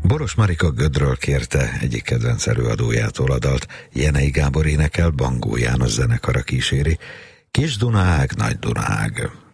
Boros Marika Gödről kérte egyik kedvenc előadójától a dalt, Jenei Gábor énekel, Bangó János zenekara kíséri. Kis Dunaág, Nagy Dunaág.